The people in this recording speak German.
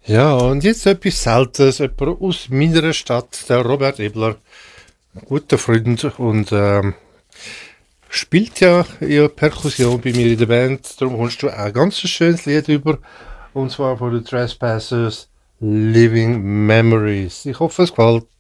Ja, und jetzt etwas Seltenes, jemand aus meiner Stadt, der Robert Ebler, guter Freund und spielt ja Perkussion bei mir in der Band. Darum kommst du auch ein ganz schönes Lied über, und zwar von den Trespassers, Living Memories. Ich hoffe, es gefällt.